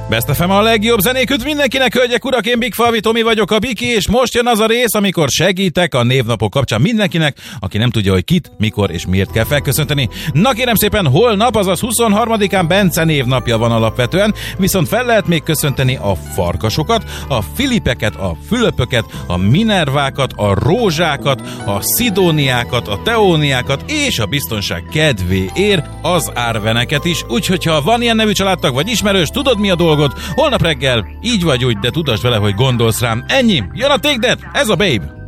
Best FM a legjobb zenéküt mindenkinek, hölgyek, urak, én Big Falvi Tomi vagyok, a Biki, és most jön az a rész, amikor segítek a névnapok kapcsán mindenkinek, aki nem tudja, hogy kit, mikor és miért kell felköszönteni. Na kérem szépen, holnap, azaz 23-án Bence névnapja van alapvetően, viszont fel lehet még köszönteni a farkasokat, a Filipeket, a Fülöpöket, a Minervákat, a Rózsákat, a Szidóniákat, a Teóniákat és a biztonság kedvéért az Árveneket is, úgyhogy ha van ilyen nevű családtag vagy ismerős, tudod mi a dolgod, holnap reggel így vagy úgy, de tudasd vele, hogy gondolsz rám. Ennyi, jön a Take That, ez a Babe.